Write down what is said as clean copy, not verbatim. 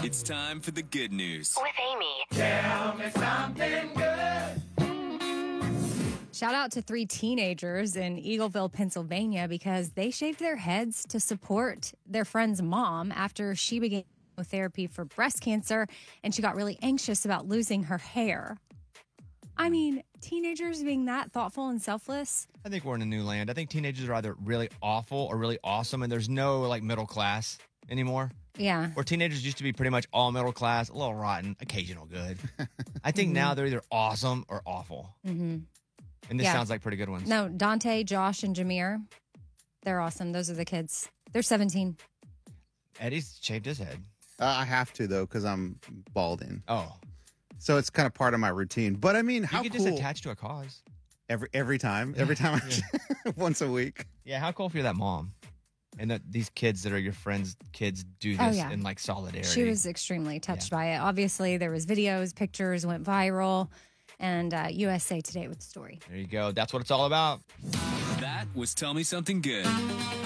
It's time for the good news. With Amy. Tell me something good. Shout out to 3 teenagers in Eagleville, Pennsylvania, because they shaved their heads to support their friend's mom after she began therapy for breast cancer, and she got really anxious about losing her hair. I mean, teenagers being that thoughtful and selfless. I think we're in a new land. I think teenagers are either really awful or really awesome, and there's no like middle class anymore. Yeah. Where teenagers used to be pretty much all middle class, a little rotten, occasional good. I think now they're either awesome or awful. Mm-hmm. And this sounds like pretty good ones. No, Dante, Josh, and Jameer, they're awesome. Those are the kids. They're 17. Eddie's shaved his head. I have to, though, because I'm balding. Oh. So it's kind of part of my routine. But I mean, how you could cool. just attach to a cause. Every time once a week. Yeah, how cool if you're that mom. And that these kids that are your friends' kids do this in like solidarity. She was extremely touched by it. Obviously, there was videos, pictures, went viral. And USA Today with the story. There you go. That's what it's all about. That was Tell Me Something Good.